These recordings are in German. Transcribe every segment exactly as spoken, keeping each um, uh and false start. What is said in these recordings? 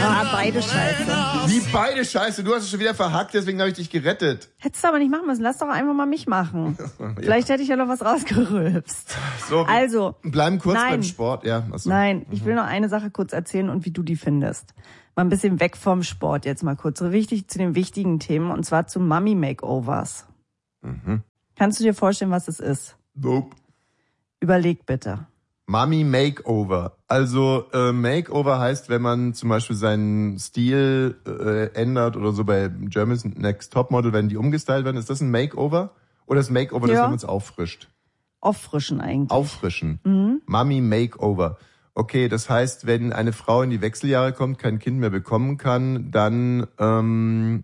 Ah, beide scheiße. Wie beide scheiße? Du hast es schon wieder verhackt, deswegen habe ich dich gerettet. Hättest du aber nicht machen müssen. Lass doch einfach mal mich machen. Ja. Vielleicht hätte ich ja noch was rausgerülpst. So, also, bleiben kurz nein, beim Sport. Ja, achso. Nein, mhm. ich will noch eine Sache kurz erzählen und wie du die findest. Mal ein bisschen weg vom Sport jetzt mal kurz. So wichtig zu den wichtigen Themen und zwar zu Mummy-Makeovers. Mhm. Kannst du dir vorstellen, was es ist? Nope. Überleg bitte. Mummy Makeover. Also äh, Makeover heißt, wenn man zum Beispiel seinen Stil äh, ändert oder so bei Germany's Next Topmodel, wenn die umgestylt werden, ist das ein Makeover? Oder ist Makeover, ja. das, wenn man es auffrischt? Auffrischen eigentlich. Auffrischen. Mhm. Mummy Makeover. Okay, das heißt, wenn eine Frau in die Wechseljahre kommt, kein Kind mehr bekommen kann, dann ähm,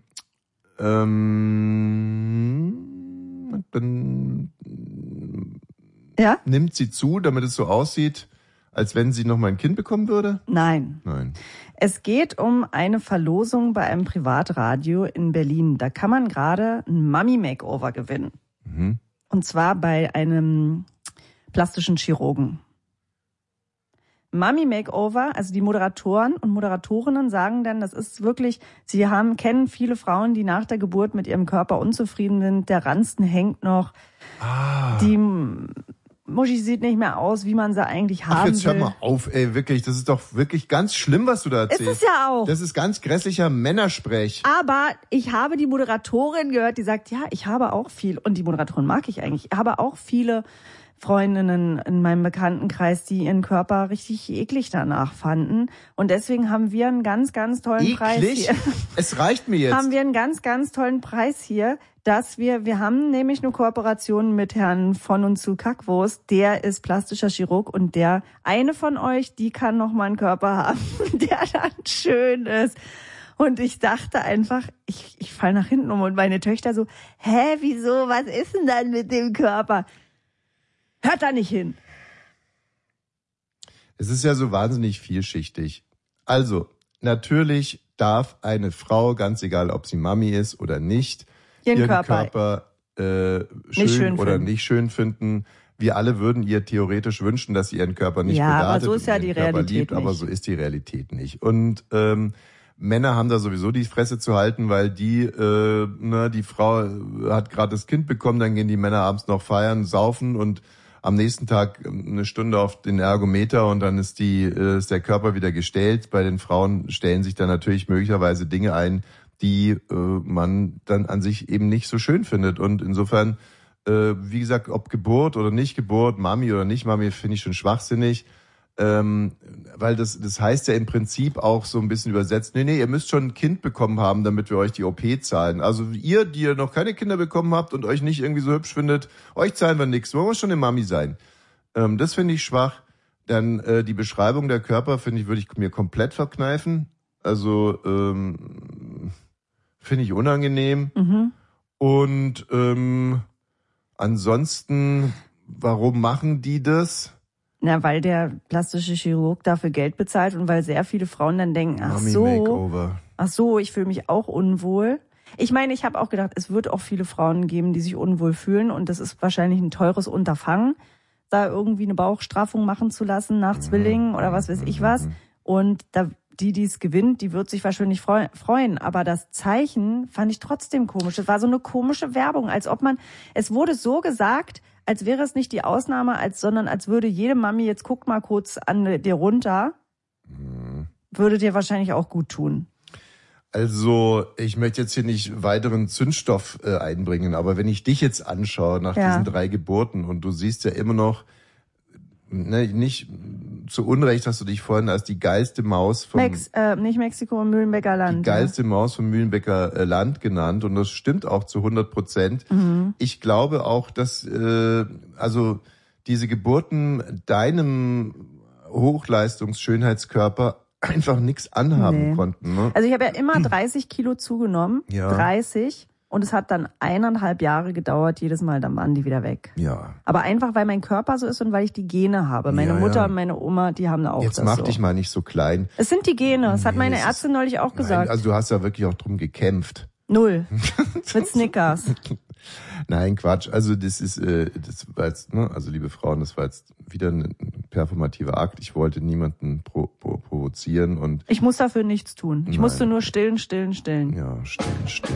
ähm, dann ja? nimmt sie zu, damit es so aussieht, als wenn sie noch mal ein Kind bekommen würde? Nein. Nein. Es geht um eine Verlosung bei einem Privatradio in Berlin. Da kann man gerade ein Mummy-Makeover gewinnen. Mhm. Und zwar bei einem plastischen Chirurgen. Mummy-Makeover, also die Moderatoren und Moderatorinnen sagen dann, das ist wirklich, sie haben kennen viele Frauen, die nach der Geburt mit ihrem Körper unzufrieden sind, der Ranzen hängt noch, ah. die Muschi sieht nicht mehr aus, wie man sie eigentlich haben will. Ach, jetzt hör mal auf, ey, wirklich, das ist doch wirklich ganz schlimm, was du da erzählst. Ist es ja auch. Das ist ganz grässlicher Männersprech. Aber ich habe die Moderatorin gehört, die sagt, ja, ich habe auch viel, und die Moderatorin mag ich eigentlich, ich habe auch viele Freundinnen in meinem Bekanntenkreis, die ihren Körper richtig eklig danach fanden. Und deswegen haben wir einen ganz, ganz tollen eklig? Preis hier. Es reicht mir jetzt. Haben wir einen ganz, ganz tollen Preis hier, dass wir, wir haben nämlich eine Kooperation mit Herrn von und zu Kackwurst. Der ist plastischer Chirurg und der, eine von euch, die kann noch mal einen Körper haben, der dann schön ist. Und ich dachte einfach, ich, ich falle nach hinten um und meine Töchter so, hä, wieso, was ist denn dann mit dem Körper? Hört da nicht hin. Es ist ja so wahnsinnig vielschichtig. Also, natürlich darf eine Frau, ganz egal, ob sie Mami ist oder nicht, ihren, ihren Körper, Körper äh, schön, schön oder finden. nicht schön finden. Wir alle würden ihr theoretisch wünschen, dass sie ihren Körper nicht ja, bedartet aber so ist ja und die ihren Körper Realität liebt, nicht. aber so ist die Realität nicht. Und ähm, Männer haben da sowieso die Fresse zu halten, weil die, äh, ne, die Frau hat gerade das Kind bekommen, dann gehen die Männer abends noch feiern, saufen und am nächsten Tag eine Stunde auf den Ergometer und dann ist die ist der Körper wieder gestellt. Bei den Frauen stellen sich dann natürlich möglicherweise Dinge ein, die äh, man dann an sich eben nicht so schön findet. Und insofern, äh, wie gesagt, ob Geburt oder nicht Geburt, Mami oder nicht Mami, finde ich schon schwachsinnig. Ähm, weil das das heißt ja im Prinzip auch so ein bisschen übersetzt, nee, nee, ihr müsst schon ein Kind bekommen haben, damit wir euch die O P zahlen. Also ihr, die ihr noch keine Kinder bekommen habt und euch nicht irgendwie so hübsch findet, euch zahlen wir nichts, wollen wir schon eine Mami sein. Ähm, das finde ich schwach. Dann äh, die Beschreibung der Körper, finde ich, würde ich mir komplett verkneifen. Also ähm, finde ich unangenehm. Mhm. Und ähm, ansonsten, warum machen die das? Na, weil der plastische Chirurg dafür Geld bezahlt und weil sehr viele Frauen dann denken, ach so, Makeover. ach so, ich fühle mich auch unwohl. Ich meine, ich habe auch gedacht, es wird auch viele Frauen geben, die sich unwohl fühlen und das ist wahrscheinlich ein teures Unterfangen, da irgendwie eine Bauchstraffung machen zu lassen nach Zwillingen oder was weiß ich was. Und da die, die es gewinnt, die wird sich wahrscheinlich freuen. Aber das Zeichen fand ich trotzdem komisch. Es war so eine komische Werbung, als ob man, es wurde so gesagt, als wäre es nicht die Ausnahme, als sondern als würde jede Mami, jetzt guck mal kurz an dir runter, mhm. würde dir wahrscheinlich auch gut tun. Also ich möchte jetzt hier nicht weiteren Zündstoff äh, einbringen, aber wenn ich dich jetzt anschaue nach ja. diesen drei Geburten und du siehst ja immer noch, ne, nicht zu Unrecht hast du dich vorhin als die geilste Maus vom Mex, äh, nicht Mexiko, Mühlenbecker Land. Die geilste ja. Maus vom Mühlenbecker Land genannt und das stimmt auch zu hundert Prozent. Mhm. Ich glaube auch, dass äh, also diese Geburten deinem Hochleistungs-Schönheitskörper einfach nichts anhaben nee. konnten. Ne? Also ich habe ja immer dreißig Kilo zugenommen, ja. dreißig. Und es hat dann eineinhalb Jahre gedauert, jedes Mal, dann waren die wieder weg. Ja. Aber einfach, weil mein Körper so ist und weil ich die Gene habe. Meine ja, Mutter ja. und meine Oma, die haben auch Jetzt das mach so. dich mal nicht so klein. Es sind die Gene, das hat Nee, meine es Ärztin ist, neulich auch gesagt. Nein, also du hast ja wirklich auch drum gekämpft. Null. Mit Snickers. Nein, Quatsch. Also das ist, äh, das war jetzt, ne, also liebe Frauen, das war jetzt wieder ein performativer Akt. Ich wollte niemanden pro, pro, provozieren und ich muss dafür nichts tun. Ich Nein. musste nur stillen, stillen, stillen. ja, stillen, stillen.